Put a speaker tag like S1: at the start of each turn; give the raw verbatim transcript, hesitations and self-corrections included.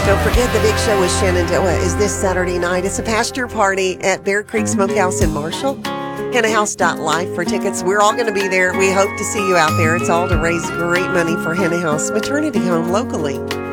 S1: Don't forget the big show with Shenandoah is this Saturday night. It's a pasture party at Bear Creek Smokehouse in Marshall. Henna House dot life for tickets. We're all going to be there. We hope to see you out there. It's all to raise great money for Henna House Maternity Home locally.